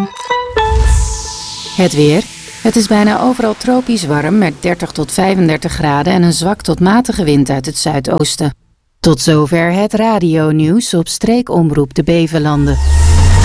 Het weer. Het is bijna overal tropisch warm met 30 tot 35 graden en een zwak tot matige wind uit het zuidoosten. Tot zover het radionieuws op streekomroep de Bevelanden.